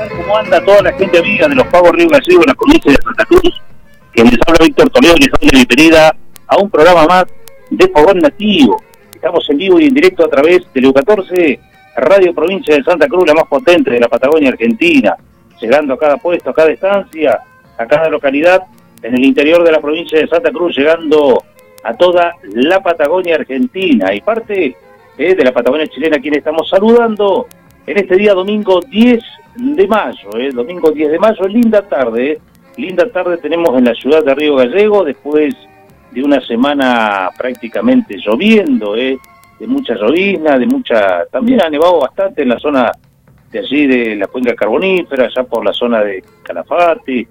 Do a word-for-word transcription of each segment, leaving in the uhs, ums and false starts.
tal? ¿Cómo anda toda la gente amiga de los Pagos Río Gallego en la provincia de Santa Cruz? Que les habla Víctor Toledo, les doy la bienvenida a un programa más de Fogón Nativo. Estamos en vivo y en directo a través de Leo catorce, Radio Provincia de Santa Cruz, la más potente de la Patagonia Argentina, llegando a cada puesto, a cada estancia, a cada localidad en el interior de la provincia de Santa Cruz, llegando a toda la Patagonia Argentina y parte eh, de la Patagonia chilena, a quien estamos saludando en este día domingo diez de mayo, eh, domingo diez de mayo, linda tarde, eh, linda tarde tenemos en la ciudad de Río Gallego, después de una semana prácticamente lloviendo, eh, de mucha llovizna, de mucha, también ha nevado bastante en la zona de allí de la cuenca carbonífera, allá por la zona de Calafate,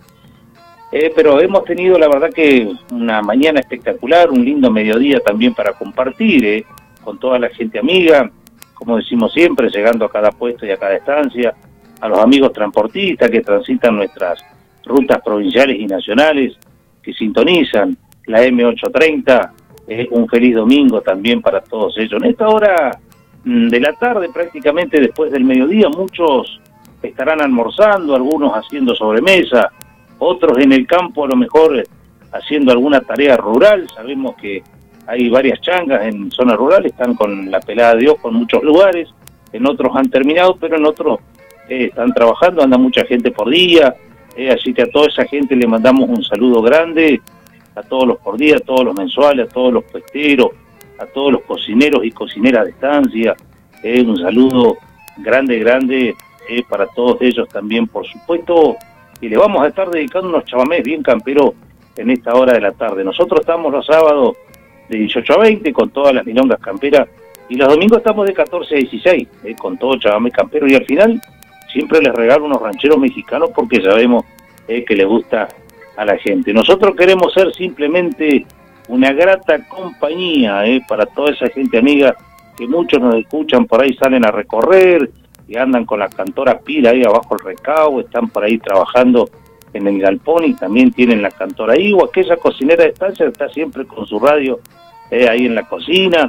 eh, pero hemos tenido la verdad que una mañana espectacular, un lindo mediodía también para compartir, eh, con toda la gente amiga, como decimos siempre, llegando a cada puesto y a cada estancia, a los amigos transportistas que transitan nuestras rutas provinciales y nacionales, que sintonizan la eme ochocientos treinta, eh, un feliz domingo también para todos ellos. En esta hora mmm, de la tarde, prácticamente después del mediodía, muchos estarán almorzando, algunos haciendo sobremesa, otros en el campo a lo mejor eh, haciendo alguna tarea rural. Sabemos que hay varias changas en zona rural, están con la pelada de ojo en muchos lugares, en otros han terminado, pero en otros eh, están trabajando, anda mucha gente por día, eh, así que a toda esa gente le mandamos un saludo grande, a todos los por día, a todos los mensuales, a todos los puesteros, a todos los cocineros y cocineras de estancia, eh, un saludo grande, grande eh, para todos ellos también, por supuesto, y le vamos a estar dedicando unos chamamés bien camperos en esta hora de la tarde. Nosotros estamos los sábados de dieciocho a veinte con todas las milongas camperas y los domingos estamos de catorce a dieciséis eh, con todo chamamé campero, y al final siempre les regalo unos rancheros mexicanos porque sabemos eh, que les gusta a la gente. Nosotros queremos ser simplemente una grata compañía eh, para toda esa gente amiga que muchos nos escuchan, por ahí salen a recorrer y andan con la cantora pila ahí abajo el recao, están por ahí trabajando en el galpón y también tienen la cantora ahí, o aquella cocinera de estancia que está siempre con su radio eh, ahí en la cocina,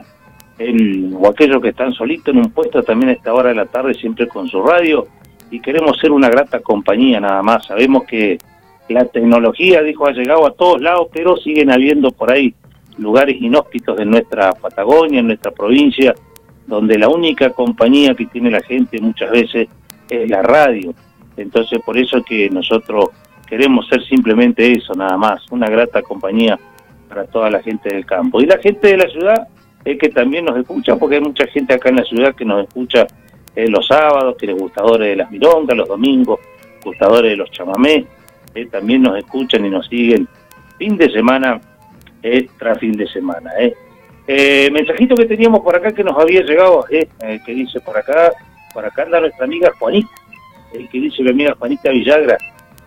el, o aquellos que están solitos en un puesto también a esta hora de la tarde siempre con su radio, y queremos ser una grata compañía nada más. Sabemos que la tecnología, dijo, ha llegado a todos lados, pero siguen habiendo por ahí lugares inhóspitos de nuestra Patagonia, en nuestra provincia, donde la única compañía que tiene la gente muchas veces es la radio. Entonces por eso que nosotros queremos ser simplemente eso, nada más, una grata compañía para toda la gente del campo. Y la gente de la ciudad es que también nos escucha, porque hay mucha gente acá en la ciudad que nos escucha eh, los sábados, que les gustadores de las milongas, los domingos, gustadores de los chamamés, eh, también nos escuchan y nos siguen fin de semana eh, tras fin de semana. Eh. Eh, mensajito que teníamos por acá que nos había llegado, eh, eh, que dice por acá, por acá anda nuestra amiga Juanita, eh, que dice la amiga Juanita Villagra.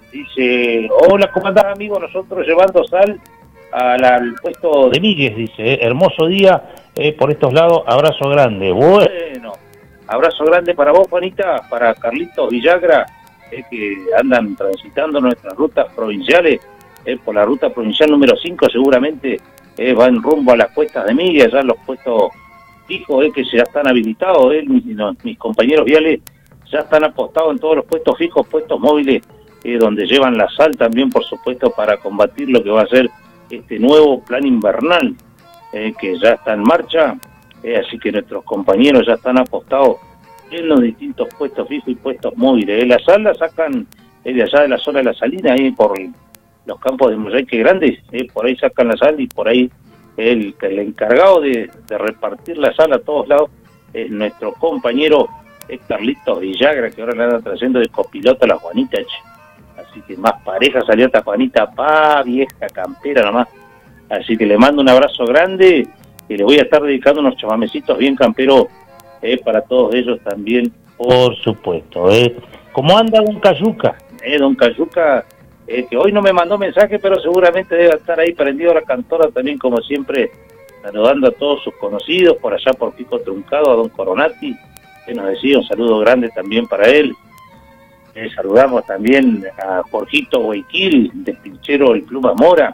Dice, hola, ¿cómo andás, amigo? Nosotros llevando sal al, al puesto de Migues, dice, eh, hermoso día eh, por estos lados, abrazo grande. Bueno, abrazo grande para vos, Juanita, para Carlitos Villagra, eh, que andan transitando nuestras rutas provinciales, eh, por la ruta provincial número cinco, seguramente eh, van rumbo a las puestas de Migues, allá los puestos fijos eh, que ya están habilitados, eh, mis, no, mis compañeros viales ya están apostados en todos los puestos fijos, puestos móviles, Eh, donde llevan la sal también, por supuesto, para combatir lo que va a ser este nuevo plan invernal, eh, que ya está en marcha, eh, así que nuestros compañeros ya están apostados en los distintos puestos fijos y puestos móviles. Eh, la sal la sacan eh, de allá de la zona de la Salina, ahí por los campos de Mosaique Grandes, eh, por ahí sacan la sal y por ahí el, el encargado de, de repartir la sal a todos lados es nuestro compañero eh, Carlitos Villagra, que ahora le anda trayendo de copiloto a la Juanita, che. Así que más pareja salió esta Juanita, pa, vieja campera nomás. Así que le mando un abrazo grande y le voy a estar dedicando unos chamamecitos bien camperos eh, para todos ellos también, por supuesto. Eh. ¿Cómo anda don Cayuca? Eh, don Cayuca, eh, que hoy no me mandó mensaje, pero seguramente debe estar ahí prendido la cantora también, como siempre, saludando a todos sus conocidos, por allá por Pico Truncado, a don Coronati, que nos decía un saludo grande también para él. Eh, saludamos también a Jorgito Huayquil, de Pinchero el Club Amora.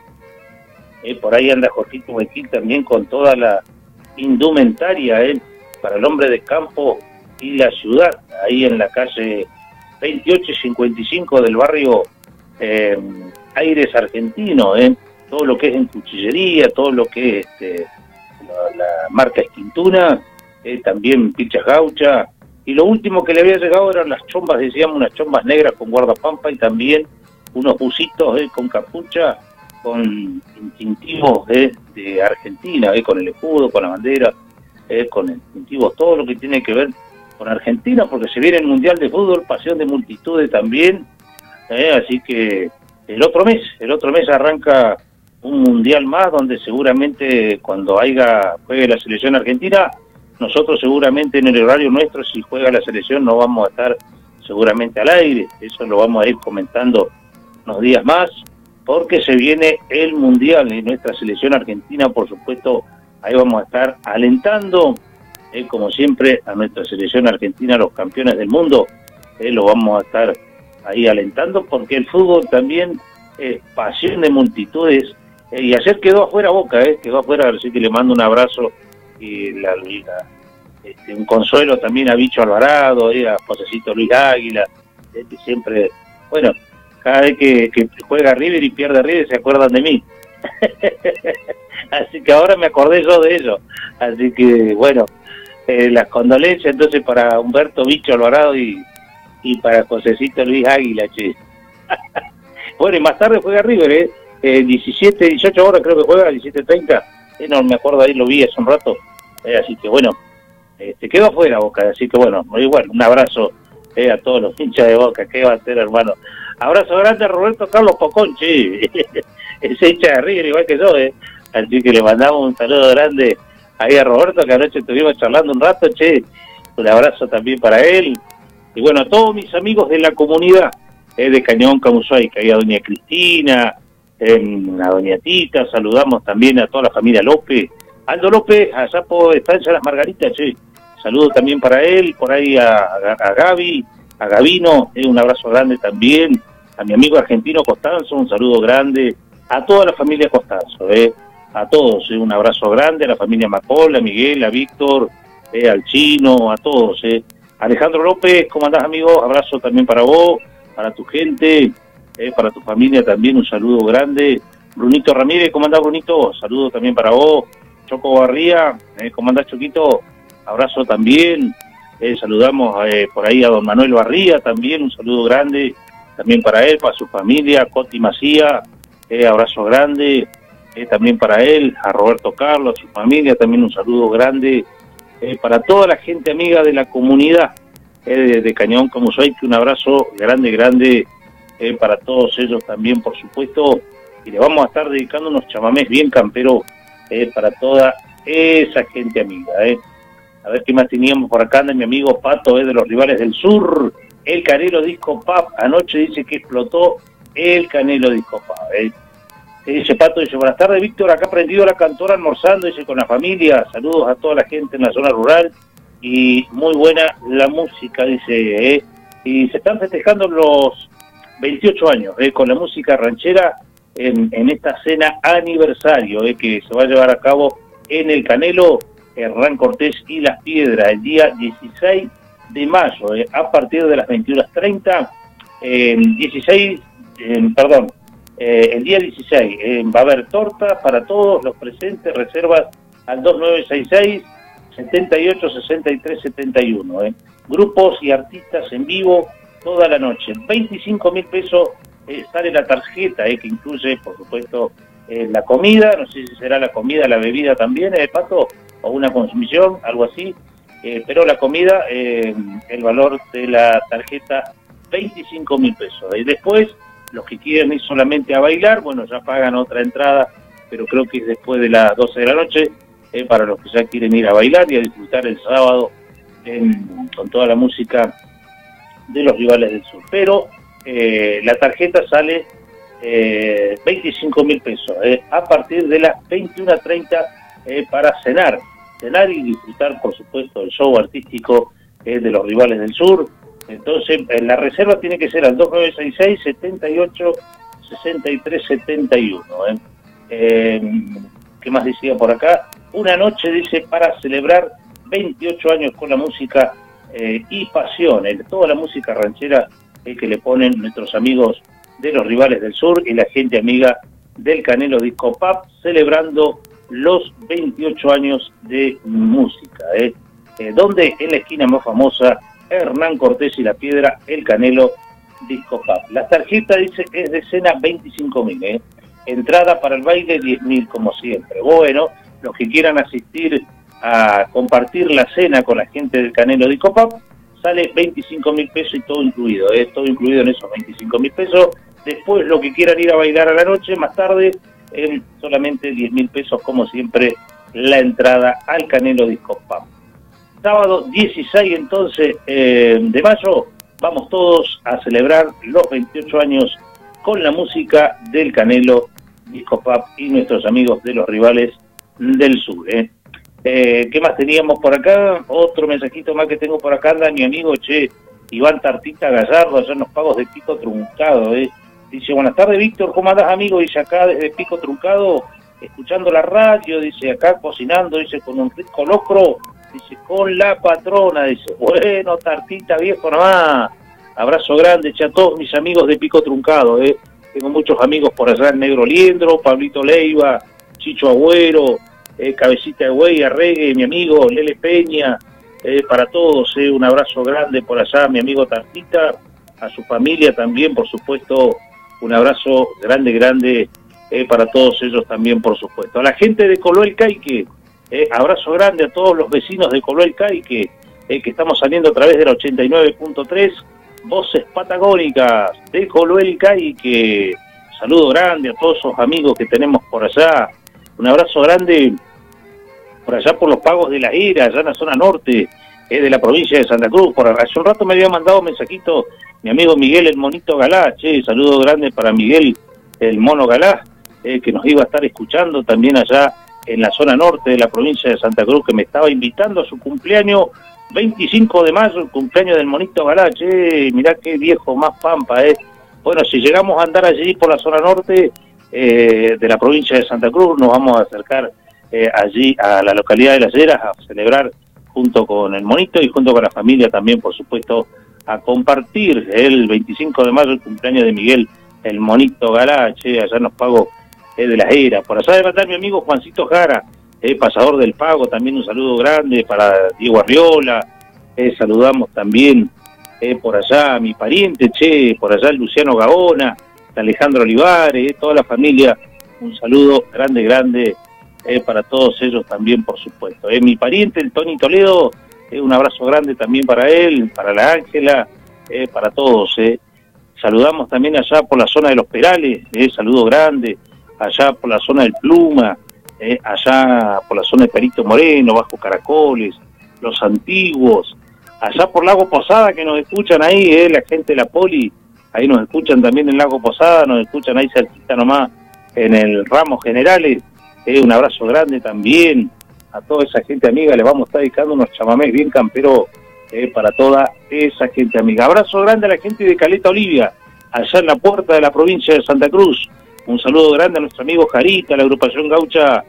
Eh, por ahí anda Jorgito Huayquil también con toda la indumentaria eh, para el hombre de campo y la ciudad, ahí en la calle veintiocho cincuenta y cinco del barrio eh, Aires Argentino, ¿eh? Todo lo que es en cuchillería, todo lo que es este, la, la marca Esquintuna, eh, también pichas gauchas, y lo último que le había llegado eran las chombas, decíamos, unas chombas negras con guardapampa y también unos busitos eh, con capucha, con distintivos eh, de Argentina, eh, con el escudo, con la bandera, eh, con distintivos, todo lo que tiene que ver con Argentina, porque se viene el Mundial de Fútbol, pasión de multitudes también, eh, así que el otro mes, el otro mes arranca un Mundial más, donde seguramente cuando haya juegue la selección argentina, nosotros seguramente en el horario nuestro, si juega la selección, no vamos a estar seguramente al aire, eso lo vamos a ir comentando unos días más, porque se viene el Mundial y nuestra selección argentina, por supuesto, ahí vamos a estar alentando, eh, como siempre, a nuestra selección argentina, los campeones del mundo, eh, lo vamos a estar ahí alentando, porque el fútbol también es pasión de multitudes, eh, y ayer quedó afuera Boca, eh, quedó afuera, así que le mando un abrazo y la, la, este, un consuelo también a Bicho Alvarado, eh, a Josecito Luis Águila, eh, que siempre, bueno, cada vez que, que juega River y pierde River se acuerdan de mí. Así que ahora me acordé yo de ello. Así que, bueno, eh, las condolencias entonces para Humberto Bicho Alvarado y, y para Josecito Luis Águila, che. Bueno, y más tarde juega River, ¿eh? eh diecisiete, dieciocho horas creo que juega, diecisiete treinta. Eh, no me acuerdo, ahí lo vi hace un rato. Eh, así que, bueno, eh, te quedó afuera Boca. Así que, bueno, igual, un abrazo eh, a todos los hinchas de Boca. ¿Qué va a hacer, hermano? Abrazo grande a Roberto Carlos Pocón, che. Ese hincha de River igual que yo, eh. Así que le mandamos un saludo grande ahí a Roberto, que anoche estuvimos charlando un rato, che. Un abrazo también para él. Y bueno, a todos mis amigos de la comunidad eh, de Cañón Camusuaica, ahí a doña Cristina, eh, a doña Tita, saludamos también a toda la familia López. Aldo López, allá por Estancia Las Margaritas, che. Saludo también para él, por ahí a, a, a Gaby, a Gavino, eh, un abrazo grande también. A mi amigo argentino Costanzo, un saludo grande, a toda la familia Costanzo, eh, a todos, eh, un abrazo grande, a la familia Macola, a Miguel, a Víctor, eh, al Chino, a todos. Eh. Alejandro López, ¿cómo andás, amigo? Abrazo también para vos, para tu gente, eh, para tu familia también, un saludo grande. Brunito Ramírez, ¿cómo andás, Brunito? Saludo también para vos. Choco Barría, eh, ¿cómo andás, Choquito? Abrazo también. Eh, saludamos eh, por ahí a don Manuel Barría también, un saludo grande. También para él, para su familia, Coti Macía, eh, abrazo grande, eh, también para él, a Roberto Carlos, a su familia, también un saludo grande, eh, para toda la gente amiga de la comunidad eh, de, de Cañón Camusuaica, un abrazo grande, grande eh, para todos ellos también, por supuesto, y le vamos a estar dedicando unos chamamés bien camperos eh, para toda esa gente amiga. Eh. A ver qué más teníamos por acá, de mi amigo Pato, eh, de los Rivales del Sur. El Canelo Disco Pub, anoche dice que explotó el Canelo Disco Pub. ¿eh? Dice Pato, dice, buenas tardes, Víctor, acá prendido la cantora almorzando, dice, con la familia, saludos a toda la gente en la zona rural, y muy buena la música, dice, ¿eh? Y se están festejando los veintiocho años, ¿eh? Con la música ranchera en, en esta cena aniversario, ¿eh? Que se va a llevar a cabo en el Canelo, Hernán Cortés y Las Piedras, el día dieciséis de mayo, eh, a partir de las veintiuna treinta, eh, dieciséis, eh, perdón, eh, el día dieciséis, eh, va a haber torta para todos los presentes, reservas al dos nueve seis seis, siete ocho, seis tres siete uno, eh. Grupos y artistas en vivo toda la noche, veinticinco mil pesos eh, sale la tarjeta, eh, que incluye, por supuesto, eh, la comida, no sé si será la comida, la bebida también, eh, Pato, o una consumición, algo así. Eh, pero la comida, eh, el valor de la tarjeta, veinticinco mil pesos. Y después, los que quieren ir solamente a bailar, bueno, ya pagan otra entrada, pero creo que es después de las doce de la noche, eh, para los que ya quieren ir a bailar y a disfrutar el sábado eh, con toda la música de los Rivales del Sur. Pero eh, la tarjeta sale eh, veinticinco mil pesos, eh, a partir de las veintiuna treinta eh, para cenar. cenar y disfrutar, por supuesto, el show artístico eh, de los Rivales del Sur. Entonces, eh, la reserva tiene que ser al dos nueve seis seis, siete ocho, seis tres siete uno. ¿eh? Eh, ¿Qué más decía por acá? Una noche, dice, para celebrar veintiocho años con la música eh, y pasión. Eh, toda la música ranchera eh, que le ponen nuestros amigos de los Rivales del Sur y la gente amiga del Canelo Disco Pub, celebrando los veintiocho años de música, ¿eh? Eh, donde en la esquina más famosa, Hernán Cortés y La Piedra, el Canelo Disco Pub. La tarjeta dice es de cena veinticinco mil, ¿eh? Entrada para el baile diez mil como siempre. Bueno, los que quieran asistir a compartir la cena con la gente del Canelo Disco Pub, sale veinticinco mil pesos y todo incluido, ¿eh? Todo incluido en esos veinticinco mil pesos. Después, lo que quieran ir a bailar a la noche, más tarde, en solamente diez mil pesos, como siempre, la entrada al Canelo Disco Pub. Sábado dieciséis, entonces, eh, de mayo, vamos todos a celebrar los veintiocho años con la música del Canelo Disco Pub y nuestros amigos de los Rivales del Sur, ¿eh? Eh, ¿Qué más teníamos por acá? Otro mensajito más que tengo por acá, anda mi amigo, che, Iván Tartita Gallardo, allá en los pagos de Pico Truncado, ¿eh? Dice, buenas tardes, Víctor, ¿cómo andás, amigo? Dice, acá desde Pico Truncado, escuchando la radio, dice, acá cocinando, dice, con un rico locro, dice, con la patrona, dice, bueno, Tartita, viejo nomás, abrazo grande, che, a todos mis amigos de Pico Truncado, ¿eh? Tengo muchos amigos por allá, el Negro Liendro, Pablito Leiva, Chicho Agüero, eh, Cabecita de Güey, Arregue, mi amigo, Lele Peña, eh, para todos, eh, un abrazo grande por allá, mi amigo Tartita, a su familia también, por supuesto, un abrazo grande, grande eh, para todos ellos también, por supuesto. A la gente de Coloel Caique, eh, abrazo grande a todos los vecinos de Coloel Caique, eh, que estamos saliendo a través de la ochenta y nueve punto tres, Voces Patagónicas de Coloel Caique. Saludo grande a todos esos amigos que tenemos por allá. Un abrazo grande por allá por los pagos de la Era, allá en la zona norte eh, de la provincia de Santa Cruz. Por hace un rato me había mandado un mensajito mi amigo Miguel el Monito Galá, che, saludo grande para Miguel el Mono Galá, eh, que nos iba a estar escuchando también allá en la zona norte de la provincia de Santa Cruz, que me estaba invitando a su cumpleaños veinticinco de mayo, el cumpleaños del Monito Galá, che, mirá qué viejo más pampa, eh. Bueno, si llegamos a andar allí por la zona norte eh, de la provincia de Santa Cruz, nos vamos a acercar eh, allí a la localidad de Las Heras a celebrar junto con el Monito y junto con la familia también, por supuesto, a compartir el veinticinco de mayo el cumpleaños de Miguel el Monito Galá, che, allá en los pagos eh, de Las Heras. Por allá debe estar mi amigo Juancito Jara, eh, pasador del pago, también un saludo grande para Diego Arriola, eh, saludamos también eh, por allá a mi pariente, che, por allá Luciano Gaona, Alejandro Olivares, eh, toda la familia, un saludo grande, grande eh, para todos ellos también, por supuesto. Eh, mi pariente, el Tony Toledo, Eh, un abrazo grande también para él, para la Ángela, eh, para todos. Eh. Saludamos también allá por la zona de Los Perales, eh, saludo grande, allá por la zona del Pluma, eh, allá por la zona de Perito Moreno, Bajo Caracoles, Los Antiguos, allá por Lago Posada, que nos escuchan ahí, eh, la gente de la Poli, ahí nos escuchan también en Lago Posada, nos escuchan ahí cerquita nomás en el Ramos Generales, eh, un abrazo grande también. A toda esa gente amiga le vamos a estar dedicando unos chamamés bien camperos eh, para toda esa gente amiga. Abrazo grande a la gente de Caleta Olivia, allá en la puerta de la provincia de Santa Cruz. Un saludo grande a nuestro amigo Jarita, la agrupación gaucha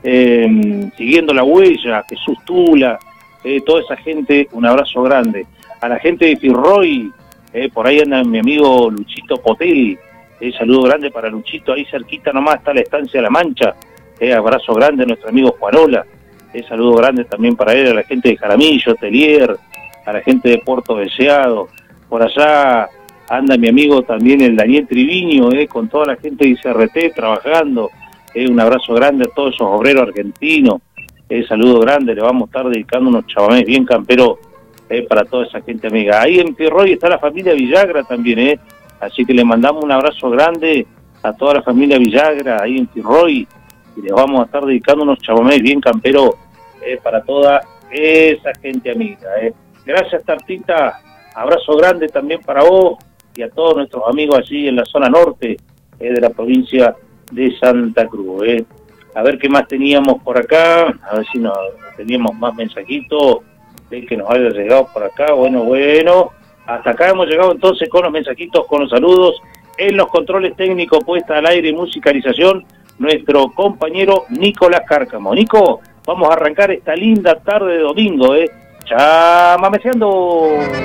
eh, Siguiendo la Huella, Jesús Tula, eh, toda esa gente, un abrazo grande. A la gente de Firroy, eh, por ahí anda mi amigo Luchito Potel, eh, saludo grande para Luchito, ahí cerquita nomás está la estancia La Mancha, eh, abrazo grande a nuestro amigo Juanola. Eh, saludo grande también para él, a la gente de Jaramillo, Telier, a la gente de Puerto Deseado. Por allá anda mi amigo también el Daniel Triviño, eh, con toda la gente de I C R T trabajando. Eh, un abrazo grande a todos esos obreros argentinos. Eh, saludo grande, le vamos a estar dedicando unos chamamés bien camperos eh, para toda esa gente amiga. Ahí en Pirroy está la familia Villagra también, eh, así que le mandamos un abrazo grande a toda la familia Villagra ahí en Pirroy. Y les vamos a estar dedicando unos chamamés bien camperos eh, para toda esa gente amiga. Eh. Gracias, Tartita, abrazo grande también para vos y a todos nuestros amigos allí en la zona norte eh, de la provincia de Santa Cruz. Eh. A ver qué más teníamos por acá, a ver si nos teníamos más mensajitos eh, que nos haya llegado por acá. Bueno, bueno, hasta acá hemos llegado entonces con los mensajitos, con los saludos. En los controles técnicos, puesta al aire y musicalización, nuestro compañero Nicolás Cárcamo. Nico, vamos a arrancar esta linda tarde de domingo, ¿eh? Chamameceando.